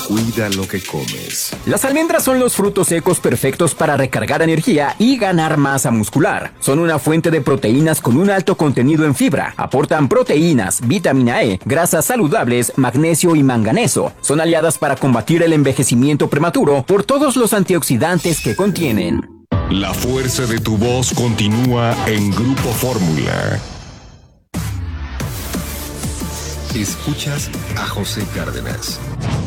Cuida lo que comes. Las almendras son los frutos secos perfectos para recargar energía y ganar masa muscular. Son una fuente de proteínas con un alto contenido en fibra. Aportan proteínas, vitamina E, grasas saludables, magnesio y manganeso. Son aliadas para combatir el envejecimiento prematuro por todos los antioxidantes que contienen. La fuerza de tu voz continúa en Grupo Fórmula. Escuchas a José Cárdenas.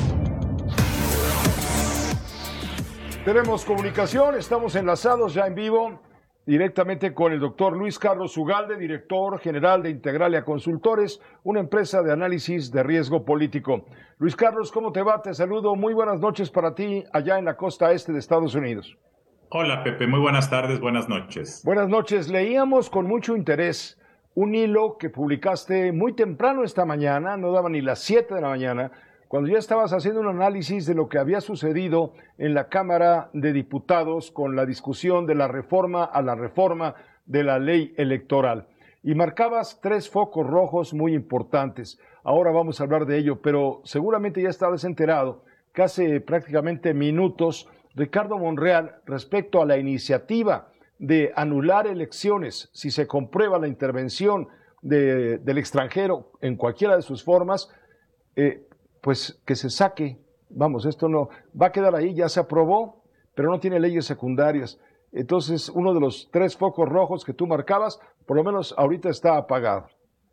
Tenemos comunicación, estamos enlazados ya en vivo directamente con el doctor Luis Carlos Ugalde, director general de Integralia Consultores, una empresa de análisis de riesgo político. Luis Carlos, ¿cómo te va? Te saludo, muy buenas noches para ti allá en la costa este de Estados Unidos. Hola Pepe, muy buenas tardes, buenas noches. Buenas noches, leíamos con mucho interés un hilo que publicaste muy temprano esta mañana, no daba ni las 7 de la mañana, cuando ya estabas haciendo un análisis de lo que había sucedido en la Cámara de Diputados con la discusión de la reforma a la reforma de la ley electoral. Y marcabas 3 focos rojos muy importantes. Ahora vamos a hablar de ello, pero seguramente ya estabas enterado que hace prácticamente minutos Ricardo Monreal, respecto a la iniciativa de anular elecciones si se comprueba la intervención del extranjero en cualquiera de sus formas, pues que se saque. Vamos, esto no va a quedar ahí, ya se aprobó, pero no tiene leyes secundarias. Entonces, uno de los 3 focos rojos que tú marcabas, por lo menos ahorita está apagado.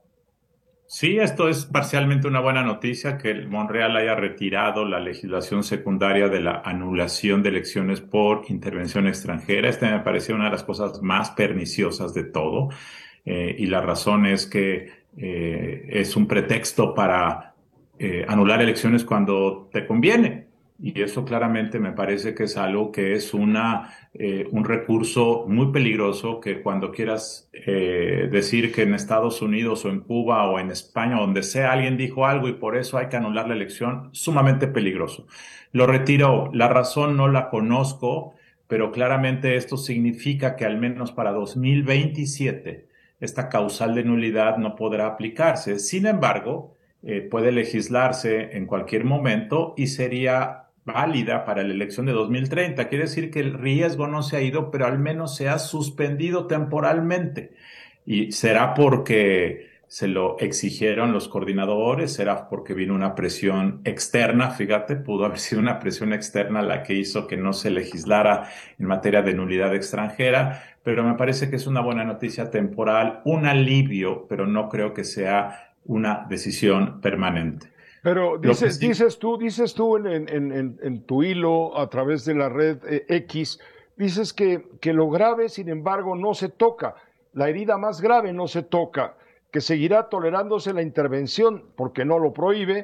Sí, esto es parcialmente una buena noticia, que el Monreal haya retirado la legislación secundaria de la anulación de elecciones por intervención extranjera. Esta me parece una de las cosas más perniciosas de todo, y la razón es que es un pretexto para anular elecciones cuando te conviene. Y eso claramente me parece que es algo que es un recurso muy peligroso, que cuando quieras decir que en Estados Unidos o en Cuba o en España, donde sea, alguien dijo algo y por eso hay que anular la elección, sumamente peligroso. Lo retiro, la razón no la conozco, pero claramente esto significa que al menos para 2027 esta causal de nulidad no podrá aplicarse. Sin embargo, puede legislarse en cualquier momento y sería válida para la elección de 2030. Quiere decir que el riesgo no se ha ido, pero al menos se ha suspendido temporalmente. Y será porque se lo exigieron los coordinadores, será porque vino una presión externa. Fíjate, pudo haber sido una presión externa la que hizo que no se legislara en materia de nulidad extranjera, pero me parece que es una buena noticia temporal, un alivio, pero no creo que sea una decisión permanente. Pero dices tú en tu hilo a través de la red X, dices que lo grave, sin embargo, no se toca, la herida más grave no se toca, que seguirá tolerándose la intervención porque no lo prohíbe,